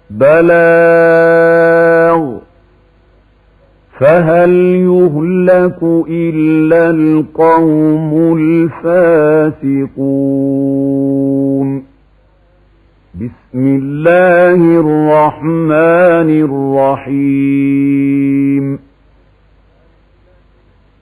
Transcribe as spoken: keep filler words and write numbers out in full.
بلاغ فهل يهلك إلا القوم الفاسقون. بسم الله الرحمن الرحيم